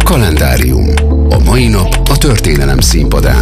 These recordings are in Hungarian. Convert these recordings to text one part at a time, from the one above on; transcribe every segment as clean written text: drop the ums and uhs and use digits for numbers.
Kalendárium. A mai nap a történelem színpadán.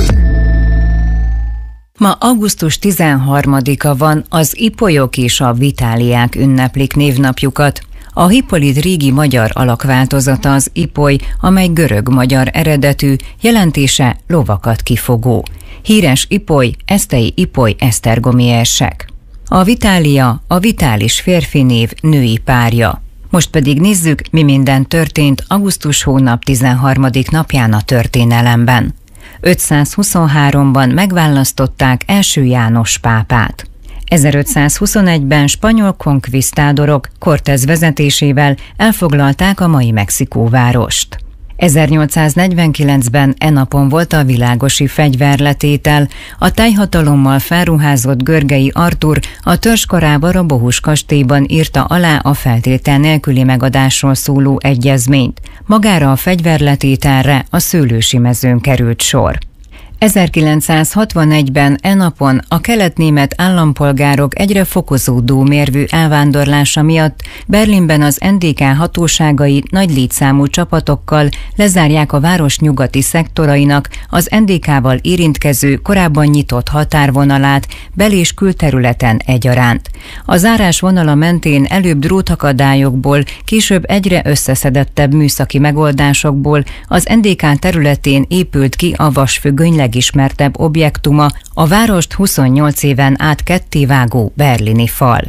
Ma augusztus 13-a van, az ipolyok és a vitáliák ünneplik névnapjukat. A Hippolit régi magyar alakváltozata az ipoly, amely görög-magyar eredetű, jelentése lovakat kifogó. Híres ipoly, esztei ipoly esztergomi érsek. A vitália a vitális férfi név női párja. Most pedig nézzük, mi minden történt augusztus hónap 13. napján a történelemben. 523-ban megválasztották első János pápát. 1521-ben spanyol konkvisztádorok Cortés vezetésével elfoglalták a mai Mexikóvárost. 1849-ben e napon volt a világosi fegyverletétel. A tájhatalommal felruházott Görgei Artúr a törzskarában a Bohus kastélyban írta alá a feltétel nélküli megadásról szóló egyezményt. Magára a fegyverletételre a Szőlősi mezőn került sor. 1961-ben e napon a kelet-német állampolgárok egyre fokozódó mérvű elvándorlása miatt Berlinben az NDK hatóságai nagy létszámú csapatokkal lezárják a város nyugati szektorainak az NDK-val érintkező, korábban nyitott határvonalát bel- és külterületen egyaránt. A zárás vonala mentén előbb drótakadályokból, később egyre összeszedettebb műszaki megoldásokból az NDK területén épült ki a vasfüggöny legismertebb objektuma, a várost 28 éven át kettévágó berlini fal.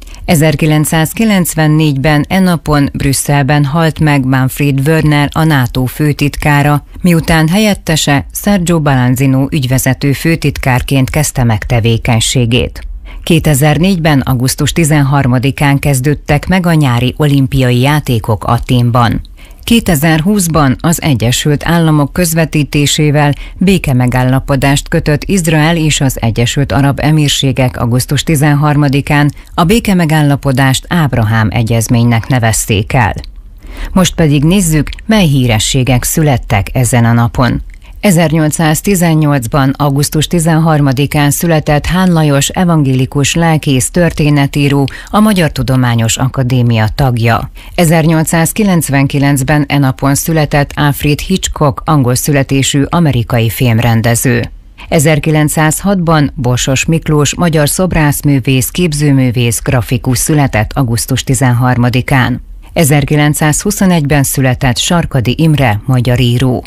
1994-ben e napon Brüsszelben halt meg Manfred Wörner, a NATO főtitkára, miután helyettese Sergio Balanzino ügyvezető főtitkárként kezdte meg tevékenységét. 2004-ben augusztus 13-án kezdődtek meg a nyári olimpiai játékok Athénban. 2020-ban az Egyesült Államok közvetítésével békemegállapodást kötött Izrael és az Egyesült Arab Emírségek augusztus 13-án, a békemegállapodást Ábrahám egyezménynek nevezték el. Most pedig nézzük, mely hírességek születtek ezen a napon. 1818-ban, augusztus 13-án született Hán Lajos evangélikus lelkész, történetíró, a Magyar Tudományos Akadémia tagja. 1899-ben e napon született Alfred Hitchcock, angol születésű amerikai filmrendező. 1906-ban Borsos Miklós, magyar szobrászművész, képzőművész, grafikus született augusztus 13-án. 1921-ben született Sarkady Imre, magyar író.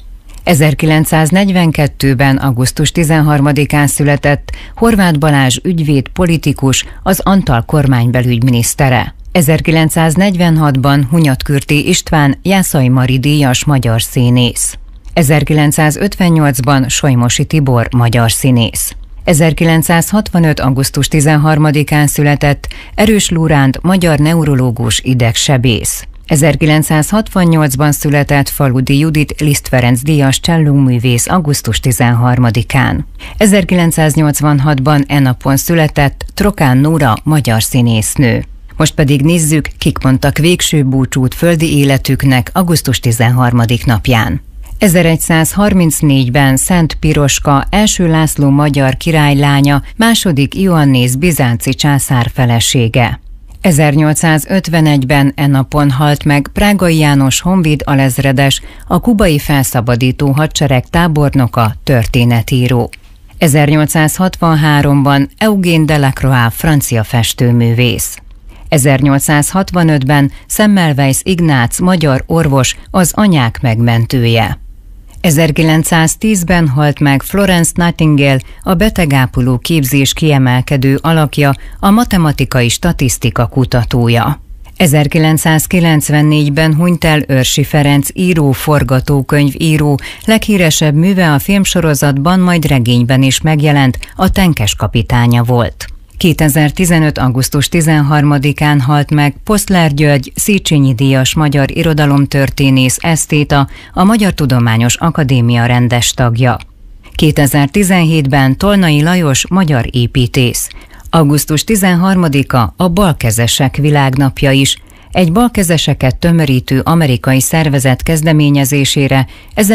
1942-ben augusztus 13-án született Horváth Balázs ügyvéd, politikus, az Antal kormánybelügyminisztere. 1946-ban Hunyatkürti István, Jászai Mari díjas magyar színész. 1958-ban Solymosi Tibor, magyar színész. 1965. augusztus 13-án született Erős Lóránd, magyar neurológus, idegsebész. 1968-ban született Faludi Judit, Liszt Ferenc díjas csellóművész augusztus 13-án. 1986-ban e napon született Trokán Nóra, magyar színésznő. Most pedig nézzük, kik mondtak végső búcsút földi életüknek augusztus 13. napján. 1134-ben Szent Piroska, első László magyar királylánya, második Ioannész bizánci császár felesége. 1851-ben e napon halt meg Prágai János honvéd alezredes, a kubai felszabadító hadsereg tábornoka, történetíró. 1863-ban Eugène Delacroix, francia festőművész. 1865-ben Semmelweis Ignác, magyar orvos, az anyák megmentője. 1910-ben halt meg Florence Nightingale, a betegápoló képzés kiemelkedő alakja, a matematikai statisztika kutatója. 1994-ben hunyt el Őrsi Ferenc író, forgatókönyvíró, leghíresebb műve a filmsorozatban, majd regényben is megjelent, a Tenkes kapitánya volt. 2015. augusztus 13-án halt meg Poszler György, Széchenyi díjas magyar irodalomtörténész, esztéta, a Magyar Tudományos Akadémia rendes tagja. 2017-ben Tolnai Lajos, magyar építész. Augusztus 13-a a balkezesek világnapja is. Egy balkezeseket tömörítő amerikai szervezet kezdeményezésére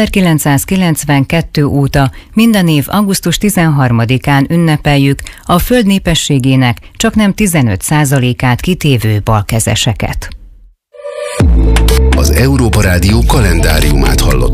1992 óta minden év augusztus 13-án ünnepeljük a föld népességének csaknem 15%-át kitévő balkezeseket. Az Európa Rádió kalendáriumát hallott.